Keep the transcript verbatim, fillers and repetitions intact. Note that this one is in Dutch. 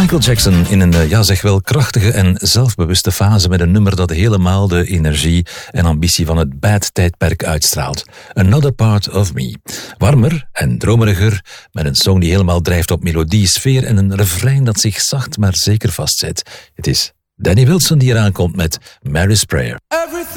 Michael Jackson in een, ja zeg wel, krachtige en zelfbewuste fase met een nummer dat helemaal de energie en ambitie van het bad-tijdperk uitstraalt. Another Part of Me. Warmer en dromeriger, met een song die helemaal drijft op melodie, sfeer en een refrein dat zich zacht maar zeker vastzet. Het is Danny Wilson die eraan komt met Mary's Prayer.